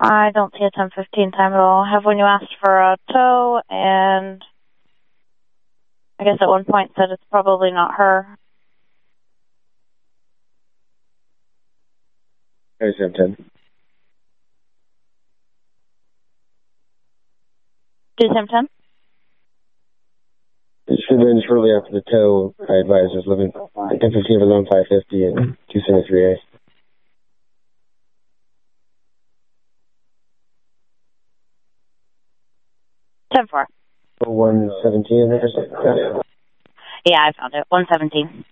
I don't see a 10:15 time at all. I have when you asked for a tow, and I guess at one point said it's probably not her. There's 10. Do 10:10? It should have been shortly after the tow. I advised was living 10:15 was on 550 and 273A. 10:4. 117 there. Yeah, I found it. 117.